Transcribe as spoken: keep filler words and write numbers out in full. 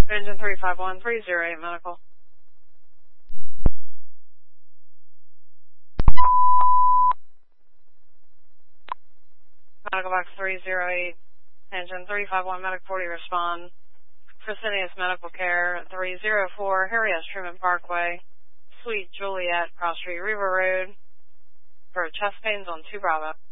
Engine three five one three zero eight medical. Medical box three zero eight, engine three five one, medic forty respond. Fresenius Medical Care, three zero four, Harry S. Truman Parkway, Suite Juliet, Cross Street, River Road, for chest pains on two Bravo.